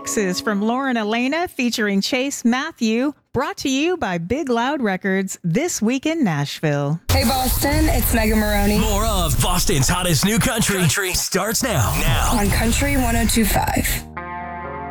Texas from Lauren Elena featuring Chase Matthew. Brought to you by Big Loud Records this week in Nashville. Hey Boston, it's Megan Maroney. More of Boston's hottest new country starts now. On Country 102.5.